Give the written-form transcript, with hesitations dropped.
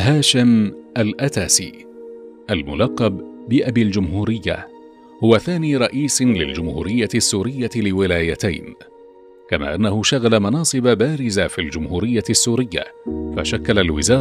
هاشم الأتاسي، الملقب بأبي الجمهورية، هو ثاني رئيس للجمهورية السورية لولايتين، كما أنه شغل مناصب بارزة في الجمهورية السورية، فشكل الوزارة